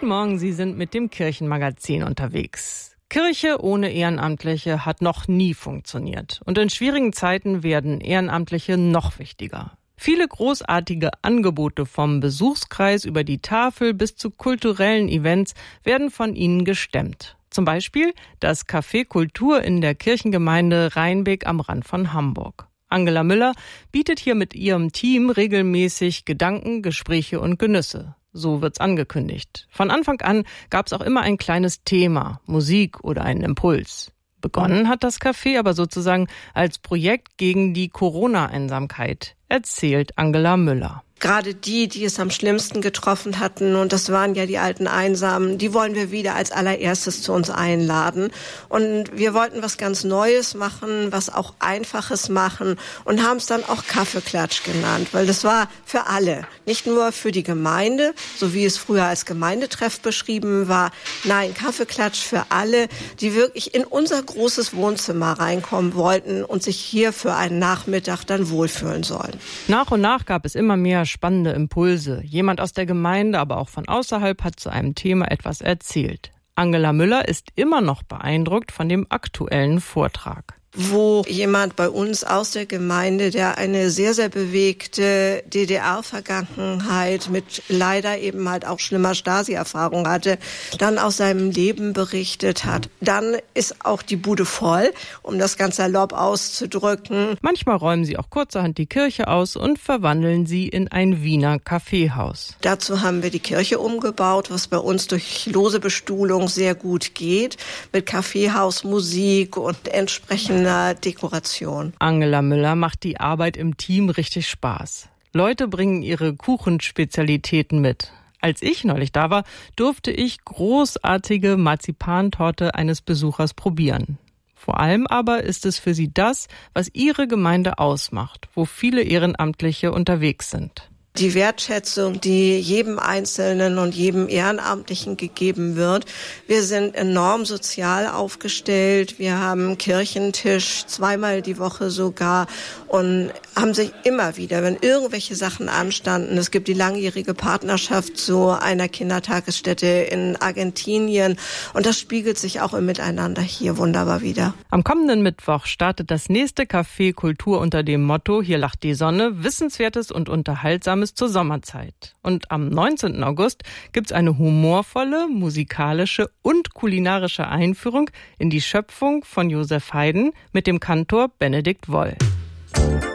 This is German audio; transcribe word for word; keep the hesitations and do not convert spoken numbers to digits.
Guten Morgen, Sie sind mit dem Kirchenmagazin unterwegs. Kirche ohne Ehrenamtliche hat noch nie funktioniert. Und in schwierigen Zeiten werden Ehrenamtliche noch wichtiger. Viele großartige Angebote vom Besuchskreis über die Tafel bis zu kulturellen Events werden von ihnen gestemmt. Zum Beispiel das Café Kultur in der Kirchengemeinde Rheinbeck am Rand von Hamburg. Angela Müller bietet hier mit ihrem Team regelmäßig Gedanken, Gespräche und Genüsse. So wird's angekündigt. Von Anfang an gab's auch immer ein kleines Thema, Musik oder einen Impuls. Begonnen hat das Café aber sozusagen als Projekt gegen die Corona-Einsamkeit, erzählt Angela Müller. Gerade die, die es am schlimmsten getroffen hatten, und das waren ja die alten Einsamen, die wollen wir wieder als allererstes zu uns einladen. Und wir wollten was ganz Neues machen, was auch Einfaches machen und haben es dann auch Kaffeeklatsch genannt, weil das war für alle, nicht nur für die Gemeinde, so wie es früher als Gemeindetreff beschrieben war. Nein, Kaffeeklatsch für alle, die wirklich in unser großes Wohnzimmer reinkommen wollten und sich hier für einen Nachmittag dann wohlfühlen sollen. Nach und nach gab es immer mehr spannende Impulse. Jemand aus der Gemeinde, aber auch von außerhalb hat zu einem Thema etwas erzählt. Angela Müller ist immer noch beeindruckt von dem aktuellen Vortrag. Wo jemand bei uns aus der Gemeinde, der eine sehr, sehr bewegte D D R-Vergangenheit mit leider eben halt auch schlimmer Stasi-Erfahrung hatte, dann aus seinem Leben berichtet hat. Dann ist auch die Bude voll, um das ganz salopp auszudrücken. Manchmal räumen sie auch kurzerhand die Kirche aus und verwandeln sie in ein Wiener Kaffeehaus. Dazu haben wir die Kirche umgebaut, was bei uns durch lose Bestuhlung sehr gut geht, mit Kaffeehaus, Musik und entsprechend Dekoration. Angela Müller macht die Arbeit im Team richtig Spaß. Leute bringen ihre Kuchenspezialitäten mit. Als ich neulich da war, durfte ich großartige Marzipantorte eines Besuchers probieren. Vor allem aber ist es für sie das, was ihre Gemeinde ausmacht, wo viele Ehrenamtliche unterwegs sind. Die Wertschätzung, die jedem Einzelnen und jedem Ehrenamtlichen gegeben wird. Wir sind enorm sozial aufgestellt. Wir haben einen Kirchentisch, zweimal die Woche sogar, und haben sich immer wieder, wenn irgendwelche Sachen anstanden, es gibt die langjährige Partnerschaft zu einer Kindertagesstätte in Argentinien, und das spiegelt sich auch im Miteinander hier wunderbar wieder. Am kommenden Mittwoch startet das nächste Café Kultur unter dem Motto „Hier lacht die Sonne", Wissenswertes und Unterhaltsames zur Sommerzeit. Und am neunzehnten August gibt's eine humorvolle, musikalische und kulinarische Einführung in die Schöpfung von Josef Haydn mit dem Kantor Benedikt Woll.